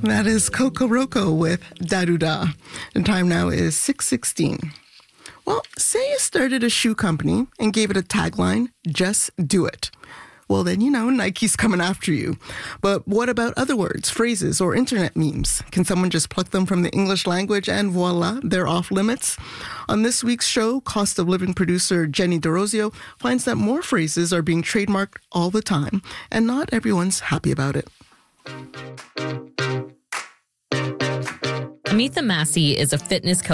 That is Coco Roco with Da-Doo-Da. The time now is 6:16. Well, say you started a shoe company and gave it a tagline, just do it. Well, then, Nike's coming after you. But what about other words, phrases, or internet memes? Can someone just pluck them from the English language and voila, they're off limits? On this week's show, Cost of Living producer Jenny DeRosio finds that more phrases are being trademarked all the time, and not everyone's happy about it. Amitha Massey is a fitness coach